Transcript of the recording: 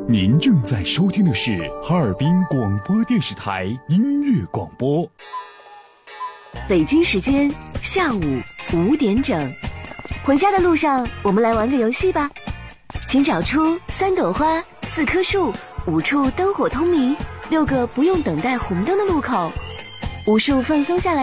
您正在收听的是哈尔滨广播电视台音乐广播。 北京时间下午5点整，回家的路上，我们来玩个游戏吧。请找出3朵花、4棵树、5处灯火通明、6个不用等待红灯的路口。无数放松下来